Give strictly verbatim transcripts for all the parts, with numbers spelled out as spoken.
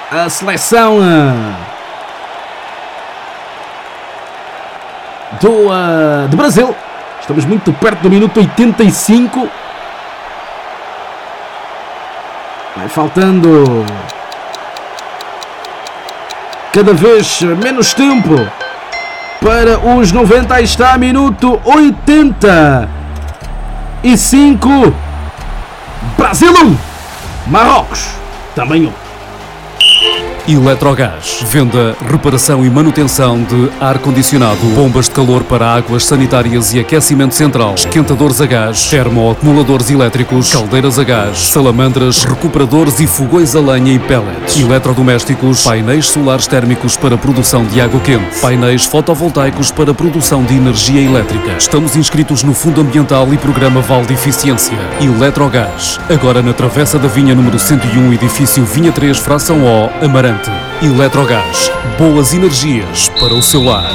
a seleção do, uh, do Brasil. Estamos muito perto do minuto oitenta e cinco. Vai faltando cada vez menos tempo para os noventa. Aí está, minuto oitenta e cinco. Brasil um, Marrocos também um. Eletrogás. Venda, reparação e manutenção de ar-condicionado, bombas de calor para águas sanitárias e aquecimento central, esquentadores a gás, termoacumuladores elétricos, caldeiras a gás, salamandras, recuperadores e fogões a lenha e pellets. Eletrodomésticos, painéis solares térmicos para produção de água quente, painéis fotovoltaicos para produção de energia elétrica. Estamos inscritos no Fundo Ambiental e Programa Vale de Eficiência. Eletrogás. Agora na Travessa da Vinha número cento e um, edifício Vinha três, fração O, Amarante. Eletrogás, boas energias para o seu lar.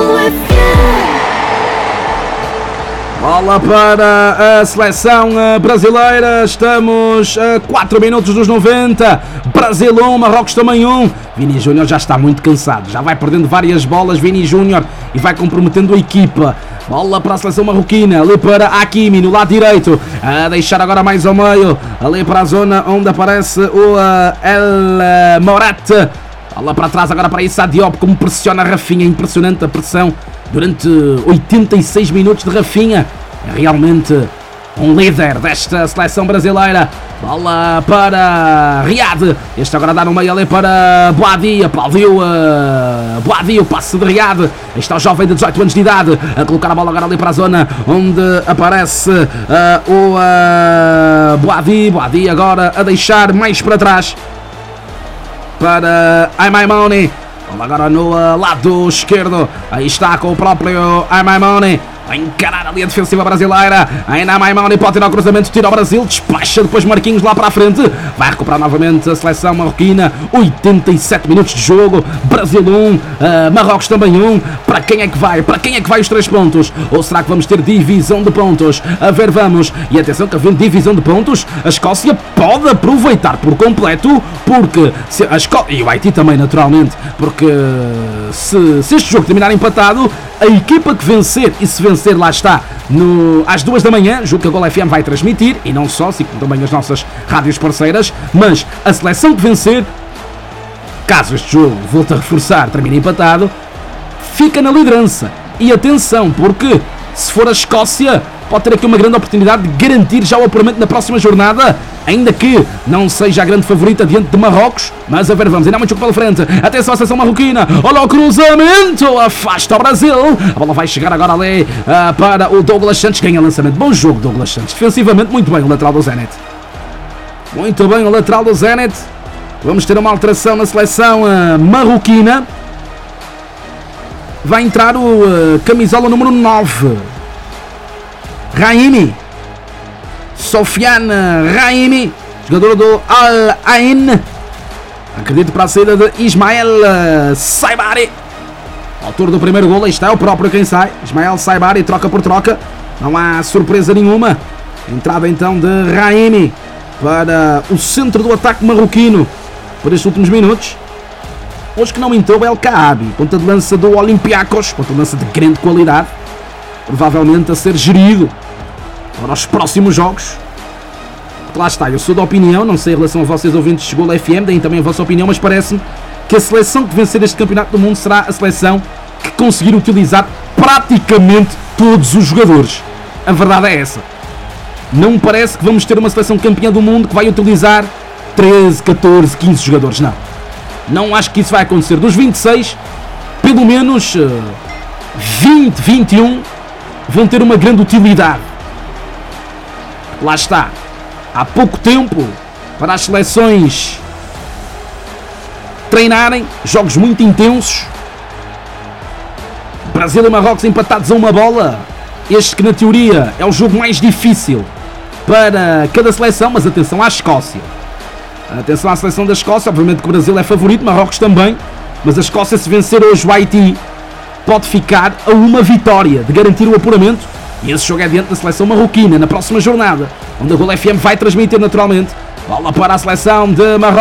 Bola para a seleção brasileira. Estamos a quatro minutos dos noventa. Brasil um, Marrocos também um. Vini Júnior já está muito cansado, já vai perdendo várias bolas Vini Júnior e vai comprometendo a equipa. Bola para a seleção marroquina, ali para Hakimi no lado direito, a deixar agora mais ao meio, ali para a zona onde aparece o uh, El uh, Morat. Bola para trás agora para Issa Diop, como pressiona a Rafinha, impressionante a pressão durante oitenta e seis minutos de Rafinha. É realmente um líder desta seleção brasileira. Bola para Riad. Este agora dá no meio ali para Boadi. Aplaudiu uh, Boadi, o passe de Riad. Aí está o jovem de dezoito anos de idade a colocar a bola agora ali para a zona onde aparece uh, o uh, Boadi. Boadi agora a deixar mais para trás para Aymaimone. Bola agora no uh, lado esquerdo. Aí está com o próprio Aymaimone a encarar a linha defensiva brasileira. Ainda a Maimone pode tirar o cruzamento, tira o Brasil, despacha depois Marquinhos lá para a frente. Vai recuperar novamente a seleção marroquina. oitenta e sete minutos de jogo. Brasil um, uh, Marrocos também um. Para quem é que vai? Para quem é que vai os três pontos? Ou será que vamos ter divisão de pontos? A ver, vamos. E atenção que havendo divisão de pontos, a Escócia pode aproveitar por completo, porque se a Escócia, e o Haiti também naturalmente, porque se, se este jogo terminar empatado, a equipa que vencer, e se vencer lá está no, às duas da manhã, jogo que a Gol F M vai transmitir, e não só, assim como também as nossas rádios parceiras, mas a seleção que vencer, caso este jogo volte a reforçar, termine empatado, fica na liderança. E atenção, porque se for a Escócia, pode ter aqui uma grande oportunidade de garantir já o apuramento na próxima jornada, ainda que não seja a grande favorita diante de Marrocos. Mas a ver, vamos, ainda há muito jogo pela frente. Atenção à seleção marroquina, olha o cruzamento, afasta o Brasil. A bola vai chegar agora ali uh, para o Douglas Santos, ganha lançamento. Bom jogo, Douglas Santos, defensivamente muito bem o lateral do Zenit. Muito bem o lateral do Zenit. Vamos ter uma alteração na seleção uh, marroquina. Vai entrar o uh, camisola número nove, Raimi, Sofiane Raimi, jogador do Al Ain. Acredito para a saída de Ismael uh, Saibari, autor do primeiro gol. Aí está, é o próprio quem sai, Ismael Saibari, troca por troca, não há surpresa nenhuma. Entrada então de Raimi para o centro do ataque marroquino por estes últimos minutos. Hoje que não entrou El Kaabi, ponta de lança do Olympiacos, ponta de lança de grande qualidade, provavelmente a ser gerido para os próximos jogos. Lá está, eu sou da opinião, não sei em relação a vocês ouvintes de Gol F M, deem também a vossa opinião, mas parece-me que a seleção que vencer este campeonato do mundo será a seleção que conseguir utilizar praticamente todos os jogadores. A verdade é essa. Não me parece que vamos ter uma seleção campeã do mundo que vai utilizar treze, catorze, quinze jogadores, não. Não acho que isso vai acontecer. Dos vinte e seis, pelo menos vinte, vinte e um vão ter uma grande utilidade. Lá está. Há pouco tempo para as seleções treinarem, jogos muito intensos. Brasil e Marrocos empatados a uma bola. Este que na teoria é o jogo mais difícil para cada seleção, mas atenção à Escócia. Atenção à seleção da Escócia, obviamente que o Brasil é favorito, Marrocos também, mas a Escócia, se vencer hoje o Haiti, pode ficar a uma vitória de garantir o apuramento. E esse jogo é diante da seleção marroquina na próxima jornada, onde a Gol F M vai transmitir naturalmente. Bola para a seleção de Marrocos.